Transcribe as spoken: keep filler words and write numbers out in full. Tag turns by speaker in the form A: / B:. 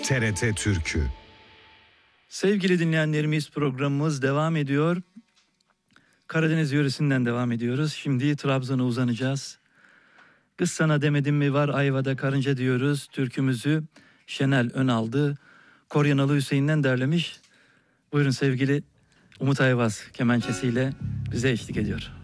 A: T R T Türkü.
B: Sevgili dinleyenlerimiz, programımız devam ediyor. Karadeniz yöresinden devam ediyoruz. Şimdi Trabzon'a uzanacağız. Kız sana demedim mi var Ayva'da karınca diyoruz. Türkümüzü Şenel Önaldı Koryanalı Hüseyin'den derlemiş. Buyurun sevgili Umut Ayvaz kemençesiyle bize eşlik ediyor.